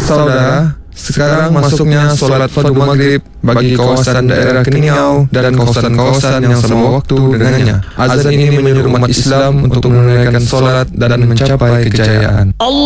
Saudara, sekarang masuknya solat fardu maghrib bagi kawasan daerah Keningau dan kawasan-kawasan yang sama waktu dengannya. Azan ini menyuruh umat Islam untuk menunaikan solat dan mencapai kejayaan.